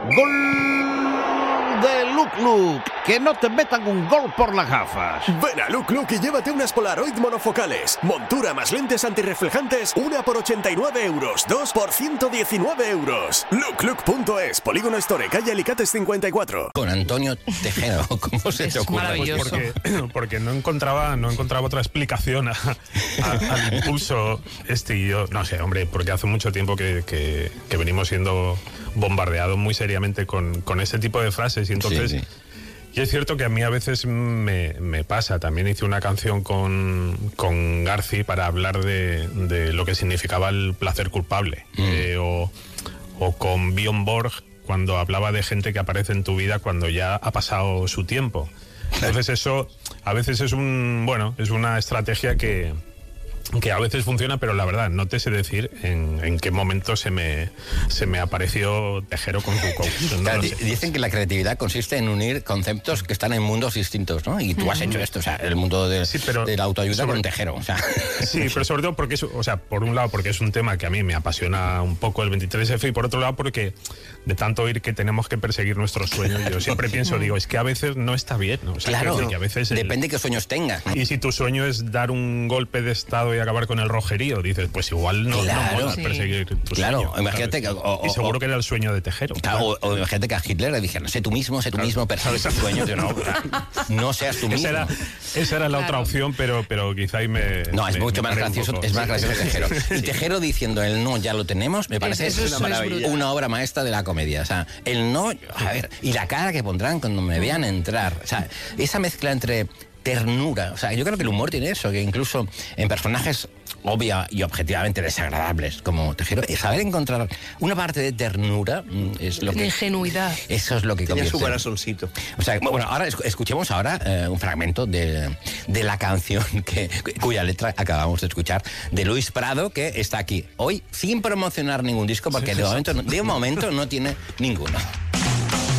¡Gol de Luc! ¡Que no te metan un gol por las gafas! Ven a Luc y llévate unas Polaroid monofocales. Montura más lentes antirreflejantes, una por 89 euros, dos por 119 euros. Luc.es, Polígono Store, calle Alicates 54. Con Antonio Tejero, ¿cómo se te ocurre? Pues porque no encontraba otra explicación al impulso y yo, no sé, hombre, porque hace mucho tiempo que venimos siendo bombardeados muy seriamente con ese tipo de frases y entonces... Sí. Y es cierto que a mí a veces me pasa. También hice una canción con Garci para hablar de lo que significaba el placer culpable. O con Björn Borg cuando hablaba de gente que aparece en tu vida cuando ya ha pasado su tiempo. Entonces eso a veces es una estrategia que a veces funciona, pero la verdad, no te sé decir en qué momento se me apareció Tejero con su coach. No Claro, lo sé. dicen que la creatividad consiste en unir conceptos que están en mundos distintos, ¿no? Y tú has hecho esto, o sea, el mundo de la autoayuda con Tejero, o sea. Sí, pero sobre todo porque por un lado porque es un tema que a mí me apasiona un poco el 23F y por otro lado porque de tanto oír que tenemos que perseguir nuestros sueños, yo siempre digo, es que a veces no está bien, ¿no? O sea, claro, que a veces depende de qué sueños tengas. Y si tu sueño es dar un golpe de estado y acabar con el rojerío, dices, pues igual no mola perseguir tu sueño. Imagínate que... Y seguro que era el sueño de Tejero. Claro, o imagínate que a Hitler le dijeron, sé tú mismo, persigue tus sueños. No seas tú mismo. Esa era la otra opción, pero quizá ahí me... No, es mucho más gracioso, es más gracioso Tejero. Y Tejero diciendo el no ya lo tenemos, me parece una obra maestra de la comedia. O sea, el no, a ver, y la cara que pondrán cuando me vean entrar. O sea, esa mezcla entre ternura. O sea, yo creo que el humor tiene eso, que incluso en personajes obvia y objetivamente desagradables como Tejero, saber encontrar una parte de ternura es lo que... De ingenuidad. Eso es lo que Tenía convierte. su corazoncito. O sea, bueno, ahora escuchemos un fragmento de la canción cuya letra acabamos de escuchar, de Luis Prado, que está aquí hoy sin promocionar ningún disco, porque de momento no tiene ninguno.